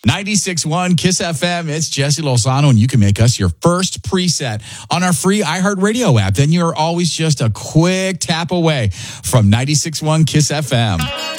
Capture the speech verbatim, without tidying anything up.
ninety-six point one Kiss F M. It's Jesse Lozano, and you can make us your first preset on our free iHeartRadio app. Then you're always just a quick tap away from ninety-six point one Kiss F M.